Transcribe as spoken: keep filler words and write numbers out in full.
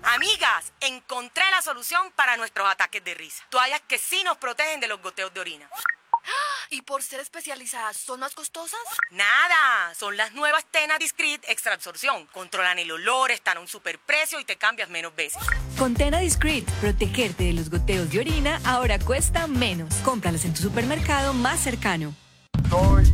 Amigas, encontré la solución para nuestros ataques de risa. Toallas que sí nos protegen de los goteos de orina. ¿Y por ser especializadas, son más costosas? Nada, son las nuevas Tena Discreet Extra Absorción. Controlan el olor, están a un superprecio y te cambias menos veces. Con Tena Discreet, protegerte de los goteos de orina ahora cuesta menos. Cómpralos en tu supermercado más cercano. Soy